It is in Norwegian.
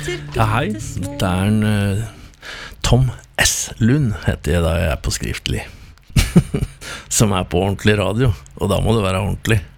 Ja, hei, det en Tom S. Lund heter jeg da jeg på skriftlig. Som på ordentlig radio, og da må det være ordentlig.